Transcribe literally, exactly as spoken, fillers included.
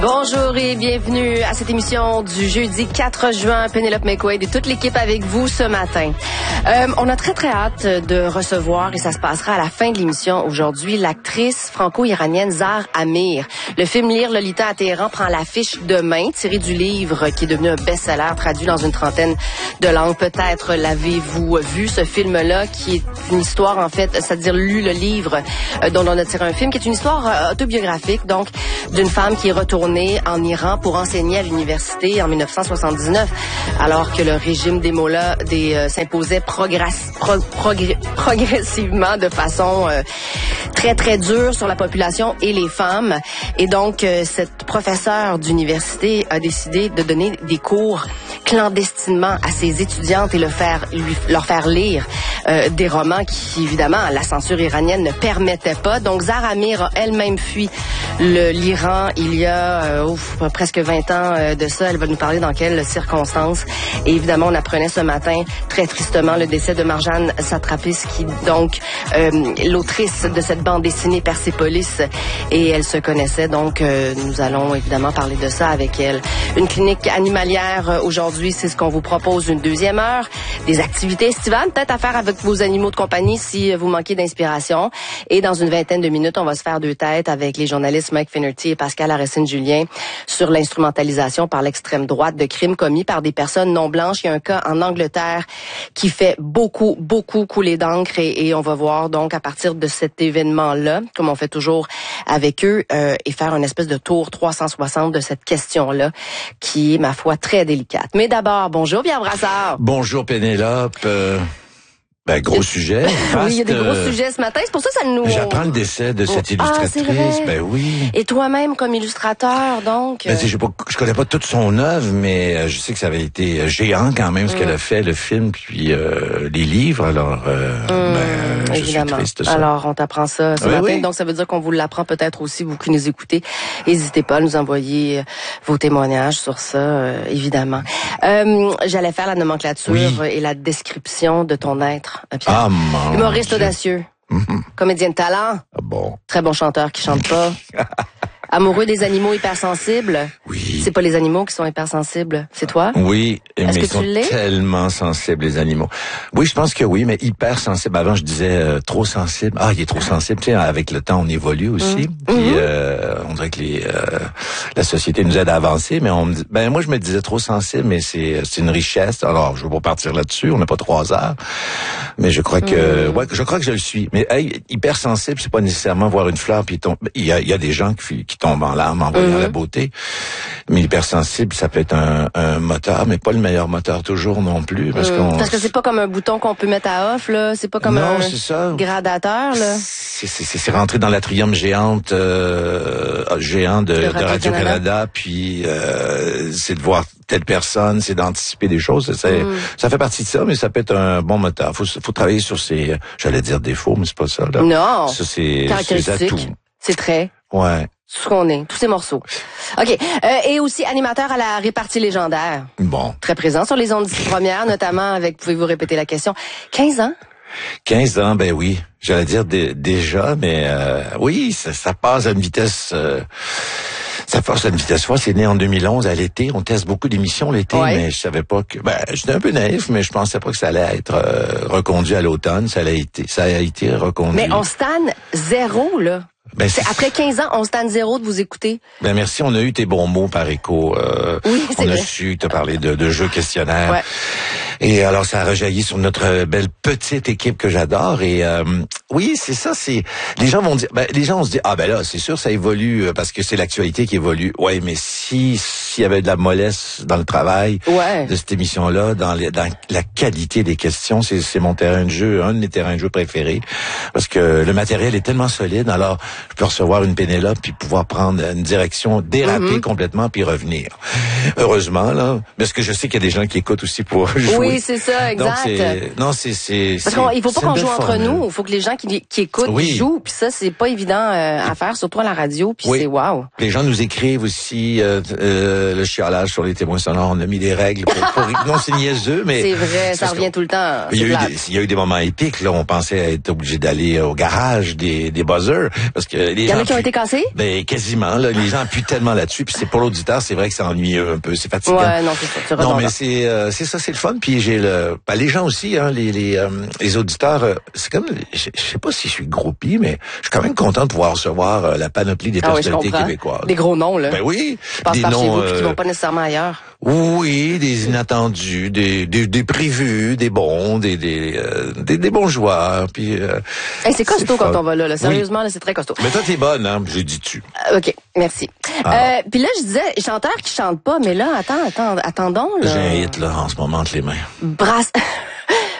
Bonjour et bienvenue à cette émission du jeudi quatre juin. Penelope McQuaid et toute l'équipe avec vous ce matin. Euh, on a très très hâte de recevoir, et ça se passera à la fin de l'émission aujourd'hui, l'actrice franco-iranienne Zahra Amir. Le film Lire Lolita à Téhéran prend l'affiche demain, tiré du livre qui est devenu un best-seller, traduit dans une trentaine de langues. Peut-être l'avez-vous vu, ce film-là, qui est une histoire, en fait, c'est-à-dire lu le livre euh, dont on a tiré un film, qui est une histoire euh, autobiographique, donc, d'une femme qui est retournée en Iran pour enseigner à l'université en dix-neuf cent soixante-dix-neuf, alors que le régime des mollahs des, euh, s'imposait progress, pro, progr, progressivement de façon euh, très, très dure sur la population et les femmes. Et donc, euh, cette professeure d'université a décidé de donner des cours clandestinement à ses étudiantes et le faire, lui, leur faire lire euh, des romans qui, évidemment, la censure iranienne ne permettait pas. Donc, Zahra Amir a elle-même fui le, l'Iran il y a euh, ouf, presque vingt ans euh, de ça. Elle va nous parler dans quelles circonstances. Et évidemment, on apprenait ce matin, très tristement, le décès de Marjane Satrapis, qui, donc, euh, l'autrice de cette bande dessinée Persépolis, et elle se connaissait. Donc, euh, nous allons évidemment parler de ça avec elle. Une clinique animalière euh, aujourd'hui, c'est ce qu'on vous propose, une deuxième heure. Des activités estivales, peut-être à faire avec vos animaux de compagnie si vous manquez d'inspiration. Et dans une vingtaine de minutes, on va se faire deux têtes avec les journalistes Mike Finnerty et Pascal Aressine-Julien sur l'instrumentalisation par l'extrême droite de crimes commis par des personnes non blanches. Il y a un cas en Angleterre qui fait beaucoup, beaucoup couler d'encre et, et on va voir donc à partir de cet événement-là, comme on fait toujours avec eux, euh, et faire une espèce de tour trois cent soixante de cette question-là qui est, ma foi, très délicate. Mais d'abord, bonjour Pierre Brassard. Bonjour Pénélope. Euh... Ben, gros sujet. Oui, il y a des gros sujets ce matin. C'est pour ça que ça nous... J'apprends le décès de cette illustratrice. Ah, c'est vrai. Ben oui. Et toi-même comme illustrateur, donc... Ben, je, pas, je connais pas toute son œuvre, mais je sais que ça avait été géant quand même, ce mm. qu'elle a fait, le film, puis euh, les livres. Alors, euh, mm, ben, je évidemment. suis triste. Ça. Alors, on t'apprend ça ce oui, matin. Oui. Donc, ça veut dire qu'on vous l'apprend peut-être aussi, vous qui nous écoutez. N'hésitez pas à nous envoyer vos témoignages sur ça, euh, évidemment. Euh, j'allais faire la nomenclature oui. et la description de ton être, Pierre. Ah, Humoriste audacieux, mm-hmm. comédien de talent, ah bon. Très bon chanteur qui chante pas, amoureux des animaux hypersensibles. Oui. C'est pas les animaux qui sont hypersensibles, c'est toi? Oui, Est-ce mais que ils sont tu tellement sensibles, les animaux. Oui, je pense que oui, mais hypersensible. Avant, je disais euh, trop sensible. Ah, il est trop sensible. Tu sais, avec le temps, on évolue aussi. Mm. Puis, mm-hmm. euh, on dirait que les, euh, la société nous aide à avancer, mais on me dit, ben moi, je me disais trop sensible, mais c'est, c'est une richesse. Alors, je veux pas partir là-dessus. On n'a pas trois heures, mais je crois que, mm. ouais, je crois que je le suis. Mais hey, hypersensible, c'est pas nécessairement voir une fleur puis tomber. Il y a, il y a des gens qui, qui tombent en larmes en voyant mm-hmm. la beauté. Mais hypersensible, ça peut être un, un moteur, mais pas le meilleur moteur toujours non plus. Parce, mmh, qu'on... parce que c'est pas comme un bouton qu'on peut mettre à off, là. C'est pas comme non, un c'est ça. gradateur, là. C'est, c'est, c'est rentré dans l'atrium géante, euh, géant de, de Radio-Canada, puis euh, c'est de voir telle personne, c'est d'anticiper des choses. C'est, mmh. Ça fait partie de ça, mais ça peut être un bon moteur. Faut, faut travailler sur ses, j'allais dire défauts, mais c'est pas ça, là. Non. Ça, c'est ses atouts. C'est très. Ouais. Tout ce qu'on est, tous ces morceaux. OK. Euh, et aussi animateur à la répartie légendaire. Bon. Très présent sur les ondes premières, notamment avec, pouvez-vous répéter la question, quinze ans? quinze ans, ben oui. J'allais dire d- déjà, mais euh, oui, ça, ça passe à une vitesse... Euh, ça passe à une vitesse fois. C'est né en deux mille onze à l'été. On teste beaucoup d'émissions l'été, ouais. mais je savais pas que... Ben, j'étais un peu naïf, mais je pensais pas que ça allait être euh, reconduit à l'automne. Ça allait été, ça a été reconduit. Mais on stanne zéro, là. Ben, c'est après quinze ans, on stand zéro de vous écouter. Ben merci, on a eu tes bons mots par écho. Euh, oui, c'est on vrai. a su te parler de, de jeux questionnaires. Ouais. Et alors ça a rejailli sur notre belle petite équipe que j'adore. Et euh, oui, c'est ça. C'est les gens vont dire, ben, les gens vont se dire ah ben là c'est sûr ça évolue parce que c'est l'actualité qui évolue. Ouais, mais si s'il y avait de la mollesse dans le travail ouais. de cette émission-là, dans, les, dans la qualité des questions, c'est, c'est mon terrain de jeu, un de mes terrains de jeu préférés, parce que le matériel est tellement solide. Alors je peux recevoir une Pénélope puis pouvoir prendre une direction, déraper mm-hmm. complètement puis revenir. Heureusement là, parce que je sais qu'il y a des gens qui écoutent aussi pour jouer. Oui, c'est ça, exact. Donc, c'est, non, c'est, c'est, parce qu'il faut pas qu'on joue entre formule. nous. Il faut que les gens qui, qui écoutent oui. jouent. Puis ça, c'est pas évident euh, à faire, surtout à la radio. Puis oui. c'est wow. Les gens nous écrivent aussi. Euh, euh, le, le chialage sur les témoins sonores. On a mis des règles pour... pour non, c'est niaiseux, mais... C'est vrai, ça revient tout le temps. Il y, a eu des, il y a eu des moments épiques, là. On pensait être obligé d'aller au garage des, des buzzers, parce que les Il y en a qui ont été cassés? Ben, quasiment, là. Les gens appuient tellement là-dessus, puis c'est pour l'auditeur, c'est vrai que c'est ennuyeux un peu, c'est fatigant. Ouais, non, c'est ça, c'est Non, mais c'est, euh, c'est ça, c'est le fun, puis j'ai le... Ben, les gens aussi, hein, les, les, euh, les auditeurs, euh, c'est comme... Je, je sais pas si je suis groupie, mais je suis quand même content de pouvoir recevoir euh, la panoplie des ah personnalités oui, québécoises. Des gros noms, là. Ben oui. Qui passent des par noms, chez vous, puis qui euh, vont pas nécessairement ailleurs. Oui, des inattendus, des, des, des prévus, des bons, des, des, euh, des, des bons joueurs. Puis, euh, hey, c'est costaud c'est quand on va là, là. Sérieusement, oui. Là, c'est très costaud. Mais toi, t'es bonne, hein? J'ai dit tu. Euh, OK, merci. Ah. Euh, puis là, je disais, chanteur qui chante pas, mais là, attends, attends, attendons, là. J'ai un hit, là, en ce moment, entre les mains. Brass...